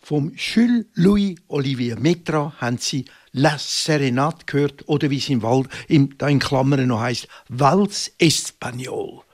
Vom Jules Louis Olivier Metra haben Sie La Serenade gehört oder wie es da in Klammern noch heisst, Vals Espagnol.